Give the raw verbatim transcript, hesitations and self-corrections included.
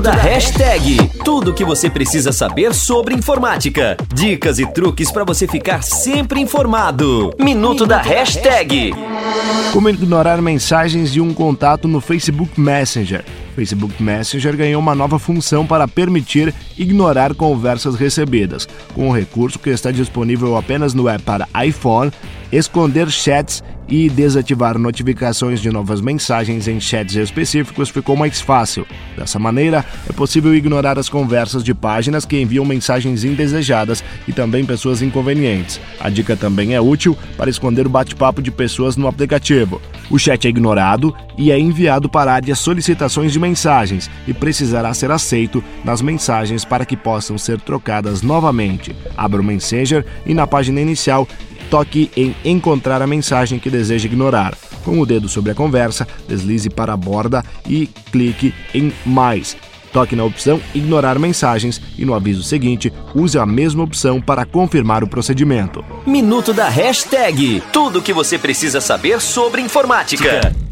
Da hashtag, tudo o que você precisa saber sobre informática. Dicas e truques para você ficar sempre informado. Minuto da hashtag. Como ignorar mensagens de um contato no Facebook Messenger. O Facebook Messenger ganhou uma nova função para permitir ignorar conversas recebidas. Com o recurso que está disponível apenas no app para iPhone, esconder chats e desativar notificações de novas mensagens em chats específicos ficou mais fácil. Dessa maneira, é possível ignorar as conversas de páginas que enviam mensagens indesejadas e também pessoas inconvenientes. A dica também é útil para esconder o bate-papo de pessoas no aplicativo. O chat é ignorado e é enviado para a área solicitações de mensagens e precisará ser aceito nas mensagens para que possam ser trocadas novamente. Abra o Messenger e na página inicial toque em encontrar a mensagem que deseja ignorar. Com o dedo sobre a conversa, deslize para a borda e clique em mais. Toque na opção ignorar mensagens e no aviso seguinte, use a mesma opção para confirmar o procedimento. Minuto da hashtag. Tudo o que você precisa saber sobre informática.